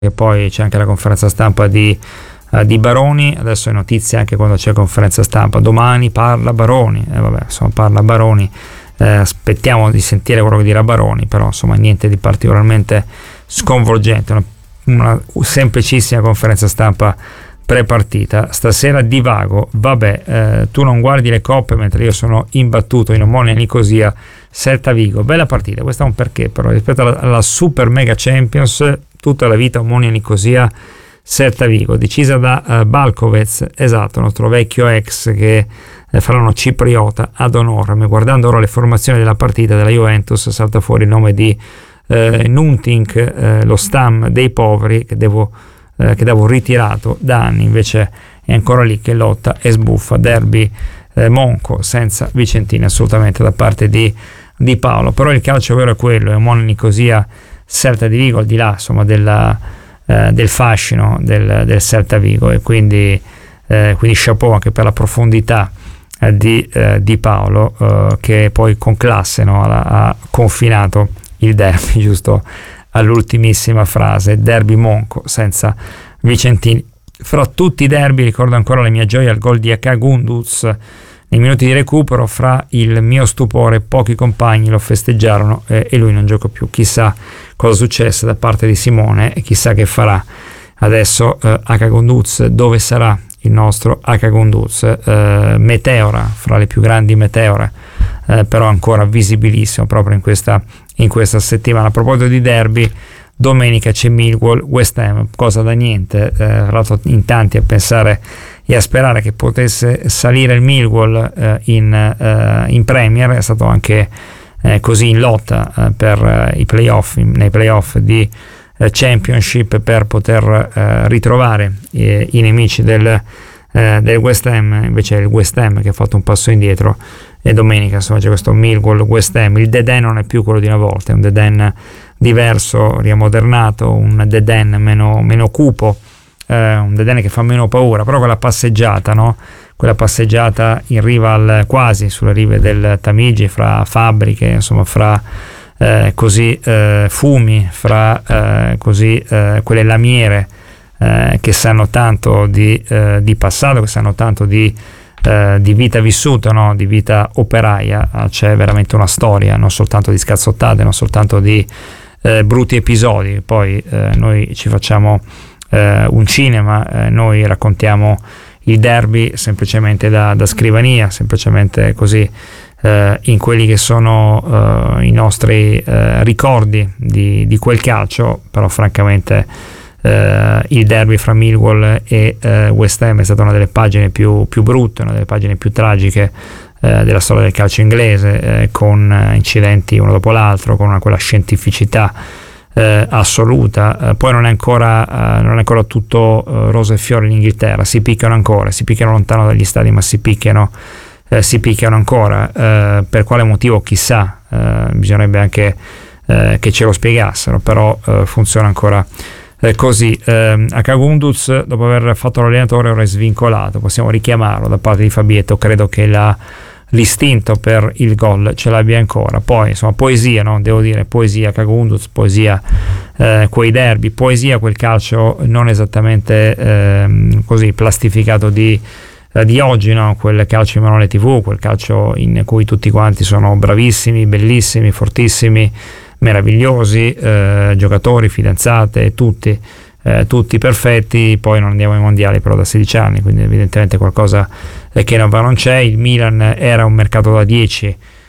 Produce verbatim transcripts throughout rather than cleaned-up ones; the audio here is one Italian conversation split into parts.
e poi c'è anche la conferenza stampa di, uh, di Baroni. Adesso è notizia anche quando c'è conferenza stampa, domani parla Baroni, e eh, vabbè, insomma, parla Baroni, eh, aspettiamo di sentire quello che dirà Baroni, però insomma niente di particolarmente sconvolgente, una, una semplicissima conferenza stampa pre-partita. Stasera divago, vabbè, eh, tu non guardi le coppe mentre io sono imbattuto in Omonia Nicosia Celta Vigo, bella partita, questa è un perché però rispetto alla, alla Super Mega Champions, tutta la vita Omonia Nicosia Celta Vigo, decisa da uh, Balkovec, esatto, nostro vecchio ex, che eh, faranno cipriota ad onorem. Guardando ora le formazioni della partita della Juventus salta fuori il nome di eh, Nunting, eh, lo stam dei poveri, che devo eh, che avevo ritirato da anni, invece è ancora lì che lotta e sbuffa. Derby eh, monco senza vicentini assolutamente da parte di, di Paolo. Però il calcio vero è quello, è Omonia Nicosia Celta di Vigo, al di là insomma della, eh, del fascino del, del Celta Vigo, e quindi, eh, quindi chapeau anche per la profondità eh, di, eh, di Paolo, eh, che poi con classe, no, ha, ha confinato il derby giusto all'ultimissima frase, derby monco senza vicentini. Fra tutti i derby ricordo ancora la mia gioia al gol di Aka Gunduz nei minuti di recupero. Fra il mio stupore pochi compagni lo festeggiarono eh, e lui non gioca più. Chissà cosa successe da parte di Simone e chissà che farà adesso eh, Aka Gunduz, dove sarà il nostro Aka Gunduz, eh, meteora, fra le più grandi meteore, eh, però ancora visibilissimo proprio in questa, in questa settimana. A proposito di derby, domenica c'è Millwall West Ham, cosa da niente, eh, in tanti a pensare e a sperare che potesse salire il Millwall eh, in, eh, in Premier. È stato anche eh, così in lotta eh, per eh, i playoff, nei playoff di eh, Championship, per poter eh, ritrovare eh, i nemici del, eh, del West Ham. Invece è il West Ham che ha fatto un passo indietro, e domenica insomma c'è questo Millwall West Ham. Il Deden non è più quello di una volta, è un Deden diverso, riamodernato, un Deden meno, meno cupo, eh, un Deden che fa meno paura. Però quella passeggiata, no? Quella passeggiata in riva al, quasi sulle rive del Tamigi, fra fabbriche, insomma fra eh, così eh, fumi, fra eh, così eh, quelle lamiere eh, che sanno tanto di, eh, di passato, che sanno tanto di Uh, di vita vissuta, no? Di vita operaia. Uh, c'è veramente una storia, non soltanto di scazzottate, non soltanto di uh, brutti episodi. Poi uh, noi ci facciamo uh, un cinema, uh, noi raccontiamo il derby semplicemente da, da scrivania, semplicemente così uh, in quelli che sono uh, i nostri uh, ricordi di, di quel calcio. Però francamente Uh, il derby fra Millwall e uh, West Ham è stata una delle pagine più, più brutte, una delle pagine più tragiche uh, della storia del calcio inglese, uh, con uh, incidenti uno dopo l'altro, con una, quella scientificità uh, assoluta. Uh, poi non è ancora, uh, non è ancora tutto uh, rose e fiori in Inghilterra, si picchiano ancora, si picchiano lontano dagli stadi, ma si picchiano, uh, si picchiano ancora. Uh, per quale motivo chissà, uh, bisognerebbe anche uh, che ce lo spiegassero, però uh, funziona ancora Eh, così. eh, Aka Gunduz, dopo aver fatto l'allenatore, ora è svincolato, possiamo richiamarlo da parte di Fabietto. Credo che la, l'istinto per il gol ce l'abbia ancora. Poi insomma poesia, no? Devo dire poesia Aka Gunduz, poesia eh, quei derby, poesia quel calcio non esattamente eh, così plastificato di, eh, di oggi, no? Quel calcio in Emanuele tivù, quel calcio in cui tutti quanti sono bravissimi, bellissimi, fortissimi, meravigliosi, eh, giocatori, fidanzate, tutti, eh, tutti perfetti. Poi non andiamo ai mondiali però da sedici anni, quindi evidentemente qualcosa eh, che non va, non c'è. Il Milan era un mercato da dieci,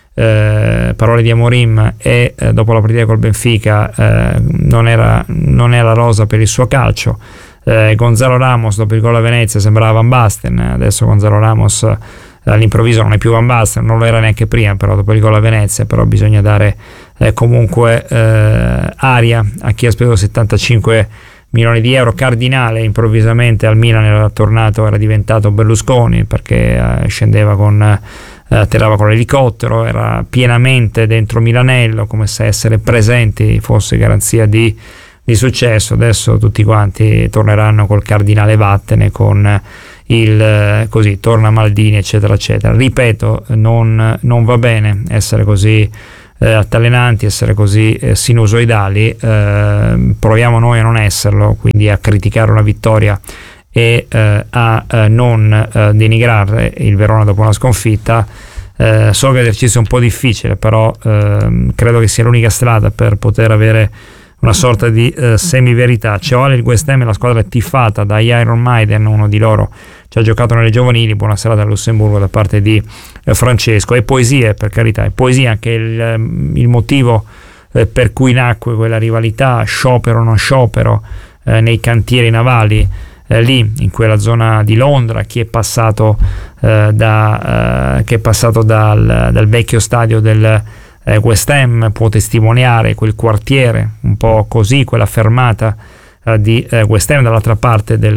eh, parole di Amorim, e eh, dopo la partita col Benfica eh, non era, non era rosa per il suo calcio. eh, Gonzalo Ramos dopo il gol a Venezia sembrava Van Basten, adesso Gonzalo Ramos all'improvviso non è più Van Basten, non lo era neanche prima, però dopo il gol a Venezia. Però bisogna dare eh, comunque eh, aria a chi ha speso settantacinque milioni di euro. Cardinale improvvisamente al Milan era tornato, era diventato Berlusconi, perché eh, scendeva con eh, atterrava con l'elicottero, era pienamente dentro Milanello, come se essere presenti fosse garanzia di, di successo. Adesso tutti quanti torneranno col Cardinale vattene, con il così torna Maldini eccetera eccetera. Ripeto, non, non va bene essere così eh, altalenanti, essere così eh, sinusoidali. Eh, proviamo noi a non esserlo, quindi a criticare una vittoria e eh, a eh, non eh, denigrare il Verona dopo una sconfitta. Eh, so che l'esercizio è un po' difficile, però eh, credo che sia l'unica strada per poter avere una sorta di eh, semi-verità. C'è il West Ham, la squadra è tifata da Iron Maiden, uno di loro ci ha giocato nelle giovanili. Buona serata a Lussemburgo da parte di eh, Francesco. E poesie, per carità, e poesia anche il, il motivo eh, per cui nacque quella rivalità, sciopero o non sciopero, eh, nei cantieri navali, eh, lì in quella zona di Londra. Chi è passato, eh, da, eh, che è passato dal, dal vecchio stadio del Eh, West Ham può testimoniare quel quartiere un po' così, quella fermata eh, di eh, West Ham dall'altra parte del,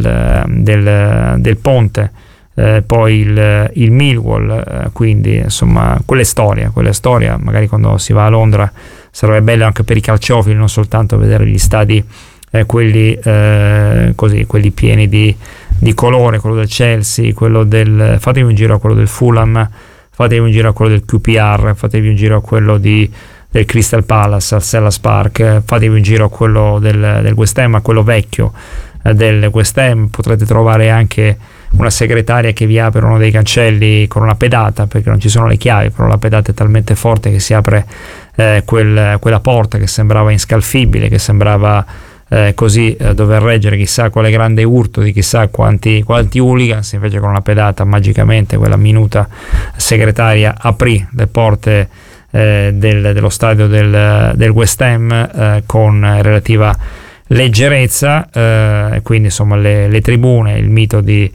del, del ponte, eh, poi il, il Millwall, eh, quindi insomma quella è storia, quella è storia. Magari quando si va a Londra sarebbe bello anche per i calciofili, non soltanto vedere gli stadi eh, quelli eh, così, quelli pieni di, di colore, quello del Chelsea, quello del, fatevi un giro a quello del Fulham, fatevi un giro a quello del Q P R, fatevi un giro a quello di, del Crystal Palace al Selhurst Park, fatevi un giro a quello del, del West Ham, a quello vecchio eh, del West Ham. Potrete trovare anche una segretaria che vi apre uno dei cancelli con una pedata, perché non ci sono le chiavi, però la pedata è talmente forte che si apre eh, quel, quella porta che sembrava inscalfibile, che sembrava Eh, così eh, dover reggere chissà quale grande urto di chissà quanti, quanti hooligans. Invece con una pedata magicamente quella minuta segretaria aprì le porte eh, del, dello stadio del, del West Ham eh, con relativa leggerezza, eh, quindi insomma le, le tribune, il mito di,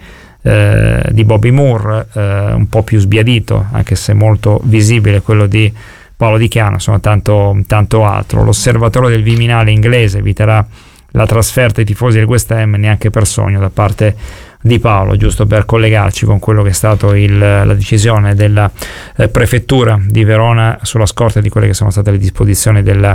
eh, di Bobby Moore, eh, un po' più sbiadito anche se molto visibile, quello di Paolo Di Chiano, insomma tanto, tanto altro. L'osservatore del Viminale inglese eviterà la trasferta ai tifosi del West Ham neanche per sogno da parte di Paolo, giusto per collegarci con quello che è stato il, la decisione della eh, prefettura di Verona sulla scorta di quelle che sono state le disposizioni della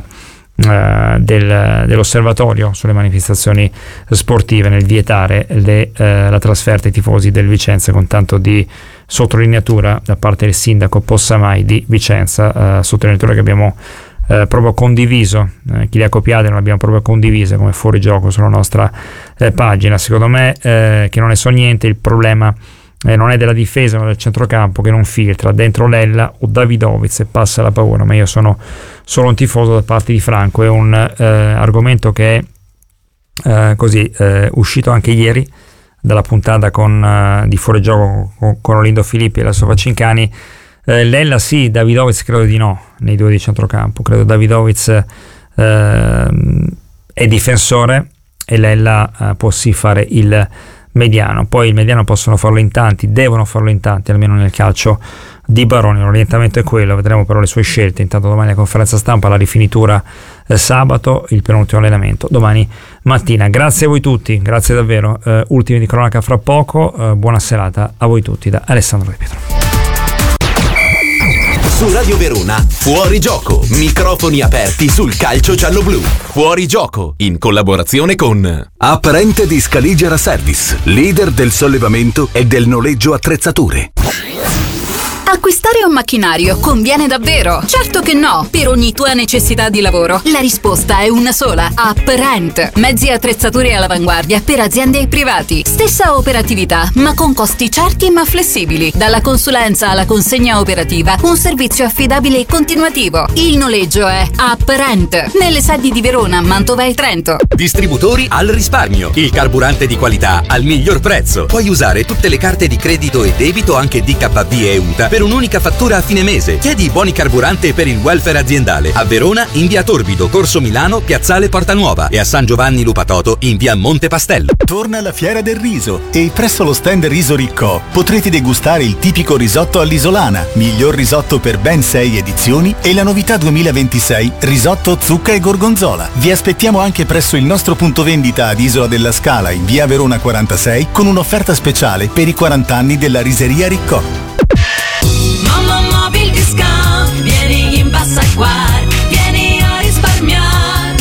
Uh, del, dell'osservatorio sulle manifestazioni sportive nel vietare le, uh, la trasferta ai tifosi del Vicenza, con tanto di sottolineatura da parte del sindaco Possamai di Vicenza, uh, sottolineatura che abbiamo uh, proprio condiviso, uh, chi le ha copiate non abbiamo proprio condivise come fuorigioco sulla nostra uh, pagina. Secondo me uh, che non ne so niente, il problema Eh, non è della difesa ma del centrocampo che non filtra dentro Lella o Davidovic e passa la paura. Ma io sono solo un tifoso da parte di Franco. È un eh, argomento che è eh, così eh, uscito anche ieri dalla puntata con, eh, di Fuorigioco con, con Olindo Filippi e la Sofacincani. eh, Lella sì, Davidovic credo di no nei due di centrocampo. Credo Davidovic eh, è difensore e Lella eh, può sì fare il mediano. Poi il mediano possono farlo in tanti, devono farlo in tanti, almeno nel calcio di Baroni. L'orientamento è quello, vedremo però le sue scelte. Intanto domani la conferenza stampa, la rifinitura eh, sabato, il penultimo allenamento domani mattina. Grazie a voi tutti, grazie davvero. Eh, ultimi di cronaca fra poco. Eh, buona serata a voi tutti da Alessandro De Pietro. Su Radio Verona, Fuori Gioco, microfoni aperti sul calcio giallo-blu. Fuori Gioco, in collaborazione con Apparente di Scaligera Service, leader del sollevamento e del noleggio attrezzature. Acquistare un macchinario conviene davvero? Certo che no! Per ogni tua necessità di lavoro, la risposta è una sola. Apparent. Mezzi e attrezzature all'avanguardia per aziende e privati. Stessa operatività, ma con costi certi ma flessibili. Dalla consulenza alla consegna operativa, un servizio affidabile e continuativo. Il noleggio è Apparent. Nelle sedi di Verona, Mantova e Trento. Distributori al risparmio. Il carburante di qualità al miglior prezzo. Puoi usare tutte le carte di credito e debito, anche D K B e U T A, per un'unica fattura a fine mese. Chiedi buoni carburante per il welfare aziendale. A Verona in via Torbido, Corso Milano, Piazzale Porta Nuova, e a San Giovanni Lupatoto in via Monte Pastello. Torna la fiera del riso e presso lo stand Riso Riccò potrete degustare il tipico risotto all'isolana, miglior risotto per ben sei edizioni, e la novità duemilaventisei risotto zucca e gorgonzola. Vi aspettiamo anche presso il nostro punto vendita ad Isola della Scala in via Verona quarantasei con un'offerta speciale per i quaranta anni della Riseria Riccò. Mamma Mobil Discount, vieni in Bassaguar, vieni a risparmiare.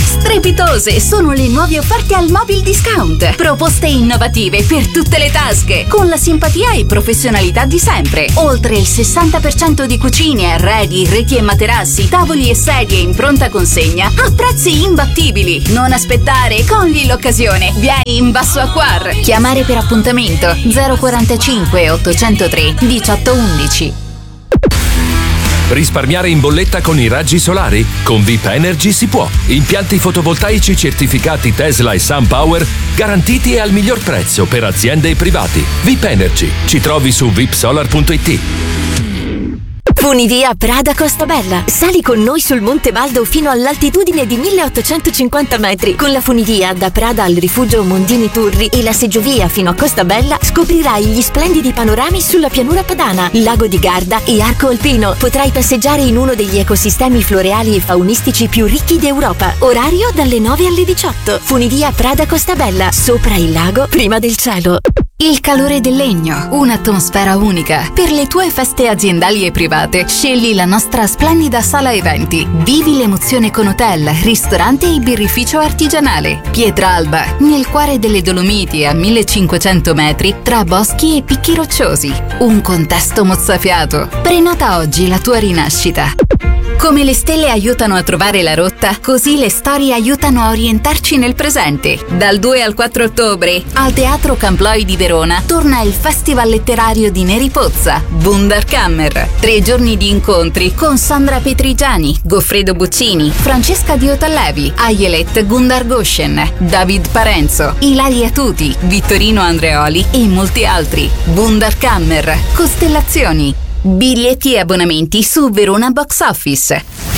Strepitose sono le nuove offerte al Mobil Discount. Proposte innovative per tutte le tasche, con la simpatia e professionalità di sempre. Oltre il sessanta per cento di cucine, arredi, reti e materassi, tavoli e sedie in pronta consegna a prezzi imbattibili. Non aspettare, cogli l'occasione. Vieni in Basso Acquar. Chiamare per appuntamento zero quarantacinque ottocentotre diciotto undici. Risparmiare in bolletta con i raggi solari? Con V I P Energy si può. Impianti fotovoltaici certificati Tesla e SunPower garantiti e al miglior prezzo per aziende e privati. V I P Energy. Ci trovi su vipsolar punto it. Funivia Prada Costabella. Sali con noi sul Monte Baldo fino all'altitudine di milleottocentocinquanta metri. Con la funivia da Prada al rifugio Mondini Turri e la seggiovia fino a Costabella scoprirai gli splendidi panorami sulla pianura padana, lago di Garda e arco alpino. Potrai passeggiare in uno degli ecosistemi floreali e faunistici più ricchi d'Europa. Orario dalle nove alle diciotto. Funivia Prada Costabella. Sopra il lago, prima del cielo. Il calore del legno, un'atmosfera unica. Per le tue feste aziendali e private, scegli la nostra splendida sala eventi. Vivi l'emozione con hotel, ristorante e birrificio artigianale. Pietralba, nel cuore delle Dolomiti a millecinquecento metri, tra boschi e picchi rocciosi. Un contesto mozzafiato. Prenota oggi la tua rinascita. Come le stelle aiutano a trovare la rotta, così le storie aiutano a orientarci nel presente. Dal due al quattro ottobre, al Teatro Camploi di Verona, torna il Festival letterario di Neri Pozza, Wunderkammer. Tre giorni di incontri con Sandra Petrigiani, Goffredo Buccini, Francesca Diotallevi, Ayelet Gundargoshen, David Parenzo, Ilaria Tuti, Vittorino Andreoli e molti altri. Wunderkammer, Costellazioni. Biglietti e abbonamenti su Verona Box Office.